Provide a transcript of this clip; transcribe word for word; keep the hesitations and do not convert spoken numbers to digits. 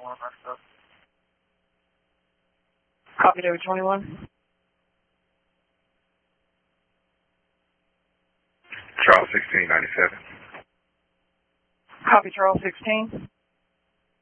one messed up. Copy David twenty-one. Charles sixteen ninety-seven. Copy Charles sixteen.